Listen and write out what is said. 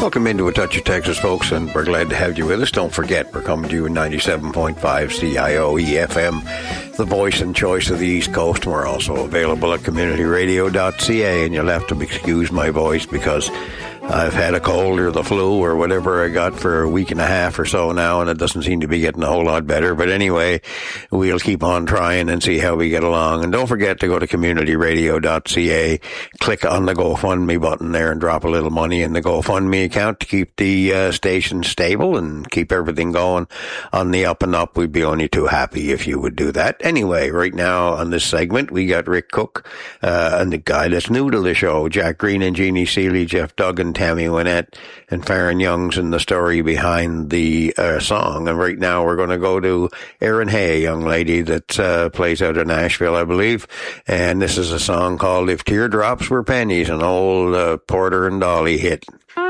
Welcome into A Touch of Texas, folks, and we're glad to have you with us. Don't forget, we're coming to you in 97.5 CIOE FM, the voice and choice of the East Coast. And we're also available at communityradio.ca, and you'll have to excuse my voice because I've had a cold or the flu or whatever I got for a week and a half or so now, and it doesn't seem to be getting a whole lot better. But anyway, we'll keep on trying and see how we get along. And don't forget to go to communityradio.ca, click on the GoFundMe button there and drop a little money in the GoFundMe account to keep the station stable and keep everything going on the up and up. We'd be only too happy if you would do that. Anyway, right now on this segment, we got Rick Cook and the guy that's new to the show, Jack Green and Jeannie Seeley, Jeff Duggan, Tammy Wynette, and Farron Young's in the story behind the song. And right now we're going to go to Erin Hay, a young lady that plays out of Nashville, I believe. And this is a song called If Teardrops Were Pennies, an old Porter and Dolly hit.